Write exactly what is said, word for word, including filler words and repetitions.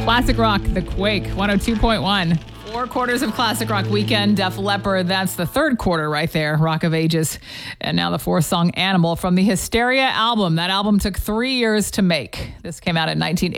Classic Rock, The Quake, one oh two point one. Four quarters of Classic Rock Weekend, Def Leppard. That's the third quarter right there, Rock of Ages. And now the fourth song, Animal, from the Hysteria album. That album took three years to make. This came out in nineteen